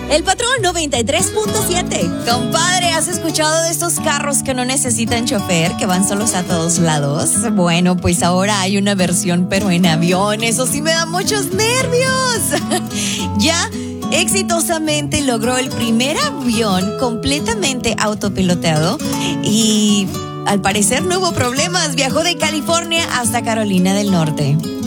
El Patrón 93.7. Compadre, ¿has escuchado de estos carros que no necesitan chofer, que van solos a todos lados? Bueno, pues ahora hay una versión, pero en avión. Eso sí me da muchos nervios. Ya exitosamente logró el primer avión completamente autopiloteado y al parecer no hubo problemas. Viajó de California hasta Carolina del Norte.